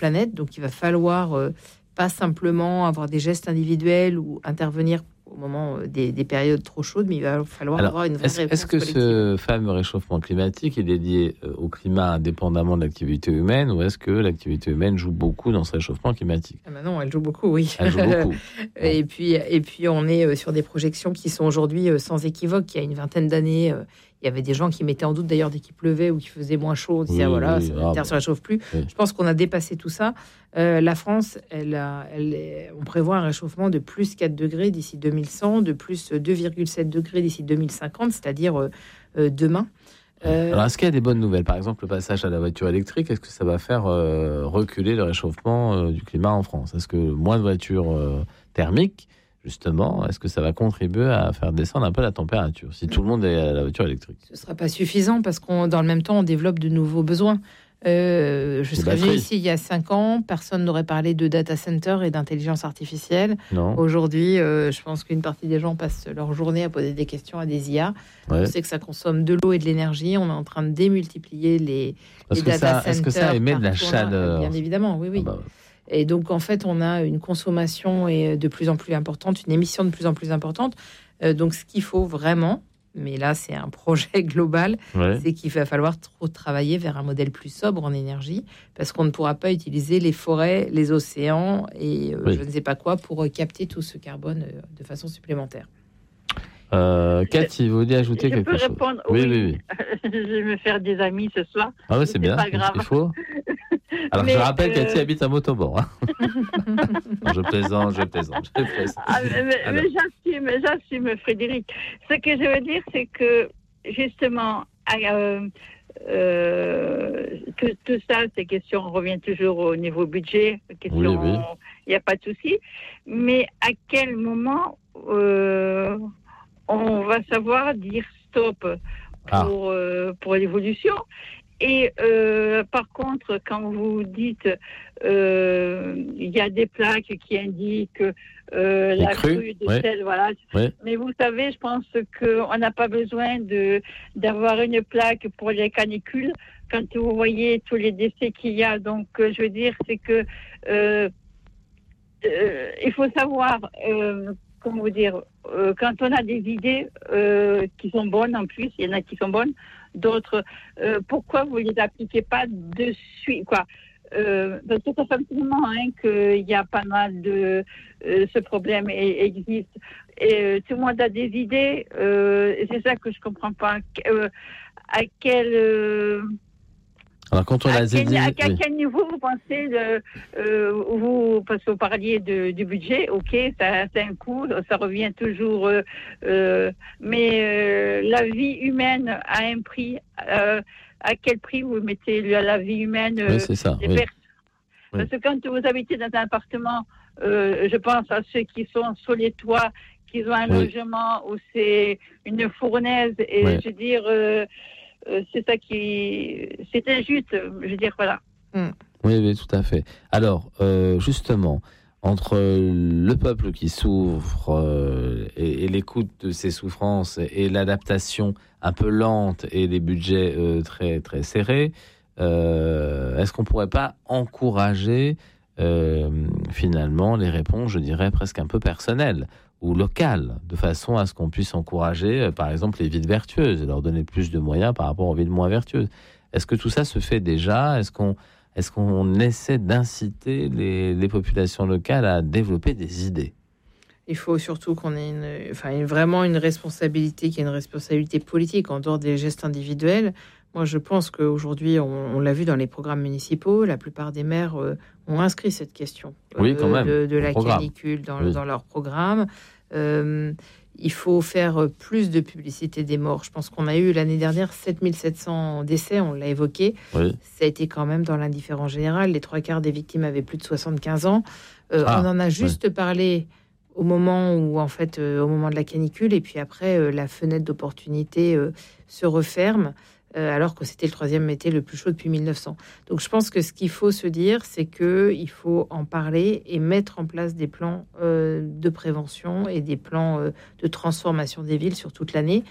planète. Donc, il va falloir pas simplement avoir des gestes individuels ou intervenir au moment des périodes trop chaudes, mais il va falloir avoir une vraie réponse Est-ce que collective. ce fameux réchauffement climatique est lié au climat indépendamment de l'activité humaine, ou est-ce que l'activité humaine joue beaucoup dans ce réchauffement climatique ? Non, elle joue beaucoup, oui. Elle joue beaucoup. Et puis, on est sur des projections qui sont aujourd'hui sans équivoque. Il y a une vingtaine d'années, il y avait des gens qui mettaient en doute d'ailleurs dès qu'il pleuvait ou qu'il faisait moins chaud. On disait, la Terre se réchauffe plus. Oui. Je pense qu'on a dépassé tout ça. La France, on prévoit un réchauffement de plus 4 degrés d'ici 2100, de plus 2,7 degrés d'ici 2050, c'est-à-dire demain. Alors, est-ce qu'il y a des bonnes nouvelles ? Par exemple, le passage à la voiture électrique, est-ce que ça va faire reculer le réchauffement du climat en France ? Est-ce que moins de voitures thermiques, justement, est-ce que ça va contribuer à faire descendre un peu la température, si tout le monde est à la voiture électrique ? Ce ne sera pas suffisant parce qu'on, dans le même temps, on développe de nouveaux besoins. Je serais venue ici il y a 5 ans, personne n'aurait parlé de data center et d'intelligence artificielle. Non. Aujourd'hui, je pense qu'une partie des gens passent leur journée à poser des questions à des IA. Ouais. On sait que ça consomme de l'eau et de l'énergie. On est en train de démultiplier les data centers. Est-ce que ça émet de la chaleur ? Bien évidemment, oui. Ah bah. Et donc, en fait, on a une consommation de plus en plus importante, une émission de plus en plus importante. Donc, ce qu'il faut vraiment, mais là, c'est un projet global, c'est qu'il va falloir travailler vers un modèle plus sobre en énergie, parce qu'on ne pourra pas utiliser les forêts, les océans et je ne sais pas quoi pour capter tout ce carbone de façon supplémentaire. Cathy, vous voulez ajouter quelque chose ? Je peux répondre ? Oui. Je vais me faire des amis ce soir. Ah oui, c'est bien, pas grave. Il faut. Alors, je rappelle, Cathy habite à Montauban. Hein. Non, je plaisante. Mais j'assume, Frédéric. Ce que je veux dire, c'est que, justement, tout ça, ces questions, on revient toujours au niveau budget. Il n'y a pas de souci. Mais à quel moment on va savoir dire stop pour l'évolution? Et par contre, quand vous dites il y a des plaques qui indiquent la crue de sel, voilà. Oui. Mais vous savez, je pense qu'on n'a pas besoin d'avoir une plaque pour les canicules quand vous voyez tous les décès qu'il y a. Donc, je veux dire, c'est que il faut savoir, comment vous dire, quand on a des idées qui sont bonnes, en plus, il y en a qui sont bonnes, d'autres, pourquoi vous ne les appliquez pas de suite, quoi? Parce que ça fait un petit moment qu'il y a pas mal de ce problème existe. Et tout le monde a des idées, et c'est ça que je ne comprends pas. À quel... Alors, quand on a à quel niveau vous pensez, parce que vous parliez du budget, ok, ça a un coût, ça revient toujours, mais la vie humaine a un prix. À quel prix vous mettez la vie humaine c'est ça, Parce que quand vous habitez dans un appartement, je pense à ceux qui sont sur les toits, qui ont un logement où c'est une fournaise, et je veux dire... c'est ça c'est injuste, je veux dire, voilà. Oui, tout à fait. Alors, justement, entre le peuple qui souffre et l'écoute de ses souffrances et l'adaptation un peu lente et les budgets très, très serrés, est-ce qu'on ne pourrait pas encourager finalement les réponses, je dirais, presque un peu personnelles ou locales, de façon à ce qu'on puisse encourager, par exemple, les villes vertueuses et leur donner plus de moyens par rapport aux villes moins vertueuses. Est-ce que tout ça se fait déjà ? Est-ce qu'on essaie d'inciter les populations locales à développer des idées ? Il faut surtout qu'on ait vraiment une responsabilité, qui est une responsabilité politique en dehors des gestes individuels. Moi, je pense qu'aujourd'hui, on l'a vu dans les programmes municipaux, la plupart des maires ont inscrit cette question de la canicule dans leur programme. Il faut faire plus de publicité des morts. Je pense qu'on a eu l'année dernière 7700 décès, on l'a évoqué. Ça a été quand même dans l'indifférence générale. Les 3/4 des victimes avaient plus de 75 ans. On en a juste parlé au moment de la canicule, et puis après, la fenêtre d'opportunité se referme. Alors que c'était le 3e été le plus chaud depuis 1900. Donc je pense que ce qu'il faut se dire, c'est qu'il faut en parler et mettre en place des plans de prévention et des plans de transformation des villes sur toute l'année.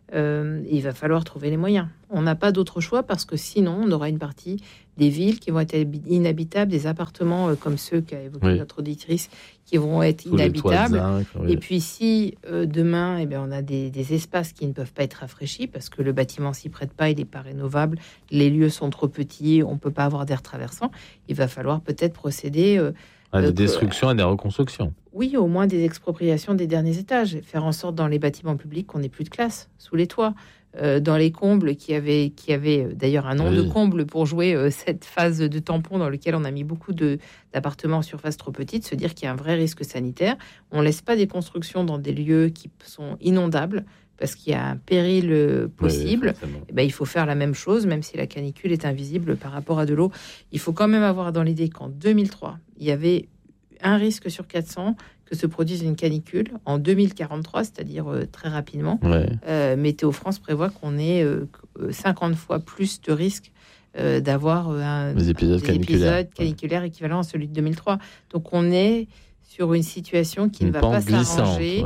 il va falloir trouver les moyens. On n'a pas d'autre choix parce que sinon, on aura une partie des villes qui vont être inhabitables, des appartements comme ceux qu'a évoqué notre auditrice, qui vont être inhabitables. Et puis si demain, on a des espaces qui ne peuvent pas être rafraîchis parce que le bâtiment s'y prête pas, il n'est pas rénovable, les lieux sont trop petits, on ne peut pas avoir d'air traversant, il va falloir peut-être procéder à des destructions et des reconstructions. Oui, au moins des expropriations des derniers étages, faire en sorte dans les bâtiments publics qu'on n'ait plus de classe sous les toits. Dans les combles qui avaient d'ailleurs un nom de comble pour jouer cette phase de tampon dans lequel on a mis beaucoup d'appartements en surface trop petite, se dire qu'il y a un vrai risque sanitaire. On ne laisse pas des constructions dans des lieux qui sont inondables parce qu'il y a un péril possible. Il faut faire la même chose, même si la canicule est invisible par rapport à de l'eau. Il faut quand même avoir dans l'idée qu'en 2003, il y avait un risque sur 400 que se produise une canicule en 2043, c'est-à-dire très rapidement. Météo France prévoit qu'on ait 50 fois plus de risques d'avoir des épisodes caniculaires équivalents à celui de 2003. Donc on est sur une situation qui ne va pas s'arranger.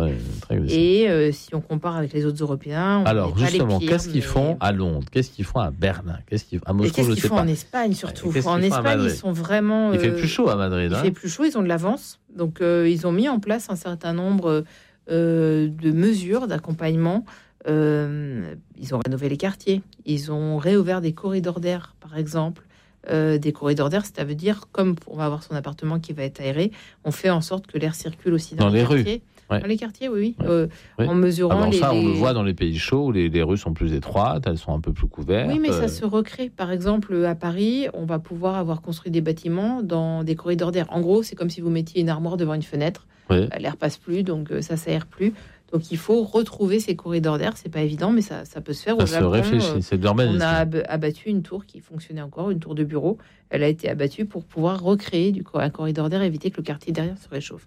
Et si on compare avec les autres Européens, alors justement, qu'est-ce qu'ils font à Londres? Qu'est-ce qu'ils font à Berlin? À Moscou, qu'est-ce qu'ils font en Espagne surtout? En Espagne, ils sont vraiment... Il fait plus chaud à Madrid. Il fait plus chaud, ils ont de l'avance. Donc ils ont mis en place un certain nombre de mesures d'accompagnement. Ils ont rénové les quartiers. Ils ont réouvert des corridors d'air, par exemple. Des corridors d'air, ça veut dire, comme on va avoir son appartement qui va être aéré, on fait en sorte que l'air circule aussi dans les quartiers. Dans les quartiers, oui. En mesurant on le voit dans les pays chauds où les rues sont plus étroites, elles sont un peu plus couvertes. Oui, mais ça se recrée. Par exemple, à Paris, on va pouvoir avoir construit des bâtiments dans des corridors d'air. En gros, c'est comme si vous mettiez une armoire devant une fenêtre. L'air passe plus, donc ça s'aère plus. Donc il faut retrouver ces corridors d'air. C'est pas évident, mais ça peut se faire. Au Japon, c'est de l'urbanisme. On a abattu une tour qui fonctionnait encore, une tour de bureau. Elle a été abattue pour pouvoir recréer un corridor d'air, éviter que le quartier derrière se réchauffe.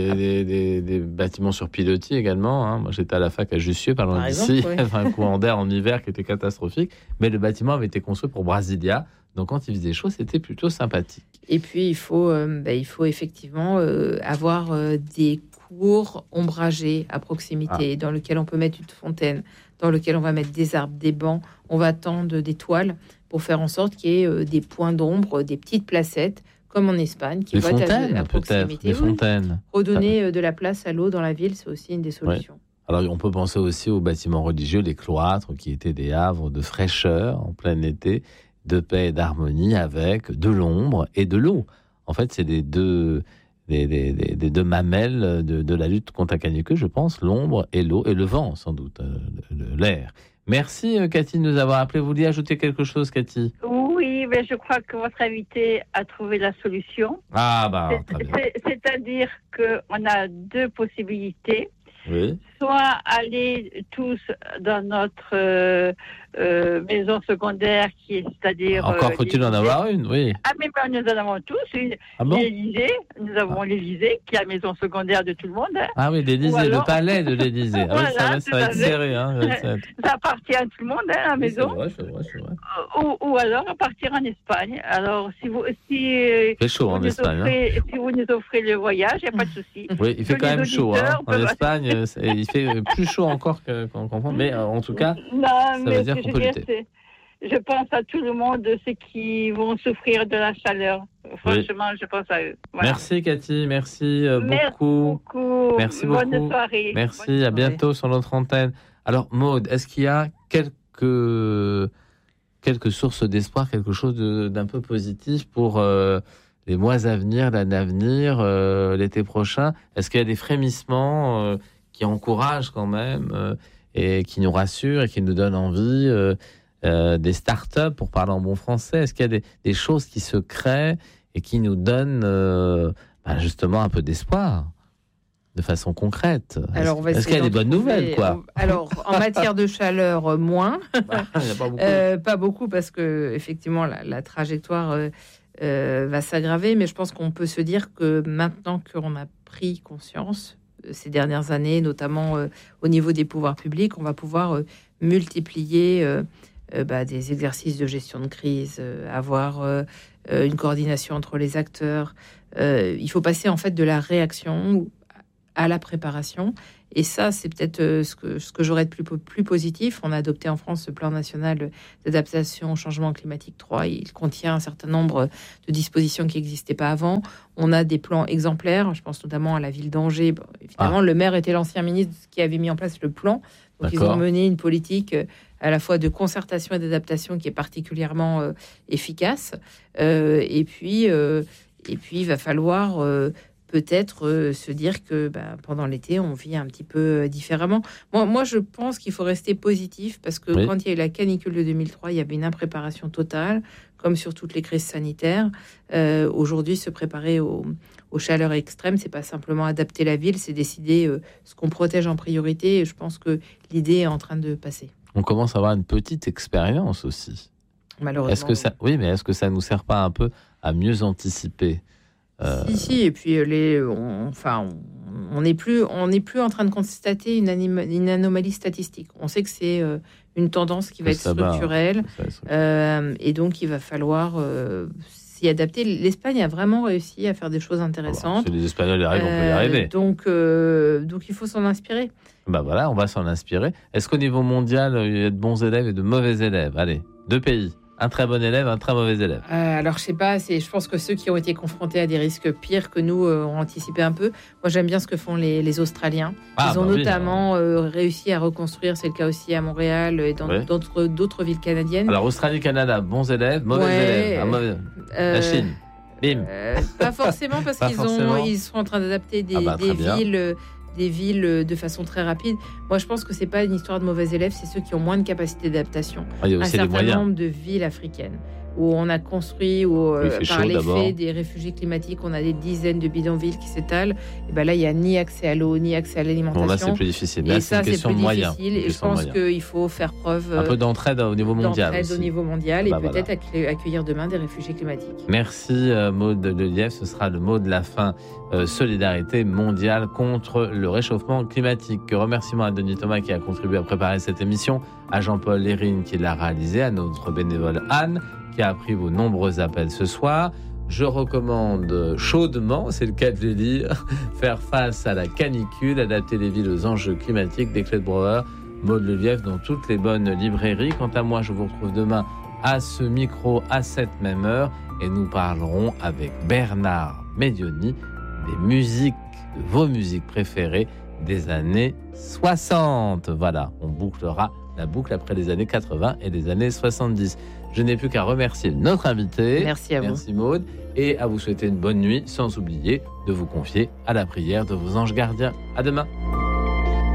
Des bâtiments sur pilotis également. Moi, j'étais à la fac à Jussieu, par d'ici. Un courant d'air en hiver qui était catastrophique. Mais le bâtiment avait été construit pour Brasilia. Donc, quand il faisait chaud, c'était plutôt sympathique. Et puis, il faut effectivement avoir des cours ombragés à proximité, dans lequel on peut mettre une fontaine, dans lequel on va mettre des arbres, des bancs. On va tendre des toiles pour faire en sorte qu'il y ait des points d'ombre, des petites placettes, comme en Espagne, qui vont être à proximité. Des fontaines. Redonner de la place à l'eau dans la ville, c'est aussi une des solutions. Alors, on peut penser aussi aux bâtiments religieux, les cloîtres, qui étaient des havres de fraîcheur en plein été, de paix et d'harmonie avec de l'ombre et de l'eau. En fait, c'est des deux mamelles de la lutte contre la canicule, je pense, l'ombre et l'eau, et le vent, sans doute, l'air. Merci, Cathy, de nous avoir appelé. Vous vouliez ajouter quelque chose, Cathy? Oui, mais je crois que votre invité a trouvé la solution. Très bien. C'est-à-dire qu'on a deux possibilités. Oui. Soit aller tous dans notre maison secondaire, c'est-à-dire... Encore faut-il en avoir une, oui. Mais nous en avons tous. L'Élysée, nous avons l'Élysée, qui est la maison secondaire de tout le monde. Oui, l'Élysée, le palais de l'Élysée. Voilà, ça va être serré. Ça appartient à tout le monde, la maison. C'est vrai. Ou alors à partir en Espagne. Alors, il fait chaud en Espagne. Si vous nous offrez le voyage, il n'y a pas de souci. Oui, il fait quand même chaud. En Espagne, il fait plus chaud encore qu'en France. Mais en tout cas, ça veut dire qu'on peut lutter. Je pense à tout le monde, ceux qui vont souffrir de la chaleur. Franchement, je pense à eux. Voilà. Merci, Cathy. Merci beaucoup. Merci beaucoup. Bonne soirée. Merci. À bientôt sur notre antenne. Alors, Maude, est-ce qu'il y a quelques sources d'espoir, quelque chose d'un peu positif pour les mois à venir, l'année à venir, l'été prochain? Est-ce qu'il y a des frémissements qui encouragent quand même et qui nous rassurent et qui nous donnent envie, des start-up, pour parler en bon français? Est-ce qu'il y a des choses qui se créent et qui nous donnent justement un peu d'espoir de façon concrète? Alors, est-ce qu'il y a des bonnes nouvelles, quoi? Alors, en matière de chaleur, moins. Il n'y a pas beaucoup. Pas beaucoup, parce que effectivement, la trajectoire va s'aggraver. Mais je pense qu'on peut se dire que maintenant qu'on a pris conscience ces dernières années, notamment au niveau des pouvoirs publics, on va pouvoir multiplier des exercices de gestion de crise, avoir une coordination entre les acteurs. Il faut passer en fait de la réaction à la préparation. Et ça, c'est peut-être ce que j'aurais de plus positif. On a adopté en France ce plan national d'adaptation au changement climatique 3. Il contient un certain nombre de dispositions qui n'existaient pas avant. On a des plans exemplaires. Je pense notamment à la ville d'Angers. Bon, évidemment, le maire était l'ancien ministre qui avait mis en place le plan. Donc, ils ont mené une politique à la fois de concertation et d'adaptation qui est particulièrement efficace. Et puis, il va falloir peut-être se dire que pendant l'été, on vit un petit peu différemment. Moi, je pense qu'il faut rester positif parce que quand il y a eu la canicule de 2003, il y avait une impréparation totale, comme sur toutes les crises sanitaires. Aujourd'hui, se préparer aux chaleurs extrêmes, c'est pas simplement adapter la ville, c'est décider ce qu'on protège en priorité. Et je pense que l'idée est en train de passer. On commence à avoir une petite expérience aussi. Malheureusement. Est-ce que ça nous sert pas un peu à mieux anticiper? Si, et puis on n'est plus en train de constater une anomalie statistique. On sait que c'est une tendance qui va être structurelle, et donc il va falloir s'y adapter. L'Espagne a vraiment réussi à faire des choses intéressantes. Si les Espagnols y arrivent, on peut y arriver. Donc il faut s'en inspirer. Voilà, on va s'en inspirer. Est-ce qu'au niveau mondial, il y a de bons élèves et de mauvais élèves? Allez, 2 pays. Un très bon élève, un très mauvais élève. Alors, je sais pas, je pense que ceux qui ont été confrontés à des risques pires que nous ont anticipé un peu. Moi, j'aime bien ce que font les Australiens. Ils ont notamment réussi à reconstruire, c'est le cas aussi à Montréal et dans d'autres villes canadiennes. Alors, Australie, Canada, bons élèves, mauvais élèves. La Chine, bim. Pas forcément, parce qu'ils sont en train d'adapter des villes de façon très rapide. Moi, je pense que c'est pas une histoire de mauvais élèves, c'est ceux qui ont moins de capacité d'adaptation. Il y a aussi un certain nombre de villes africaines où on a construit, par l'effet des réfugiés climatiques, on a des dizaines de bidonvilles qui s'étalent. Et là, il n'y a ni accès à l'eau, ni accès à l'alimentation. Là, c'est plus difficile. Et ça, c'est plus difficile. Et je pense qu'il faut faire preuve un peu d'entraide au niveau mondial. Et peut-être accueillir demain des réfugiés climatiques. Merci Maud Lelièvre. Ce sera le mot de la fin. Solidarité mondiale contre le réchauffement climatique. Remerciements à Denis Thomas qui a contribué à préparer cette émission, à Jean-Paul Lérine qui l'a réalisé, à notre bénévole Anne qui a pris vos nombreux appels ce soir. Je recommande chaudement, c'est le cas de le dire, faire face à la canicule, adapter les villes aux enjeux climatiques, des Clés de Brouwer, Maud Lelièvre dans toutes les bonnes librairies. Quant à moi, je vous retrouve demain à ce micro à cette même heure et nous parlerons avec Bernard Medioni de vos musiques préférées des années 60. Voilà, on bouclera la boucle après les années 80 et les années 70. Je n'ai plus qu'à remercier notre invité. Merci à vous. Merci Maud. Et à vous souhaiter une bonne nuit, sans oublier de vous confier à la prière de vos anges gardiens. À demain.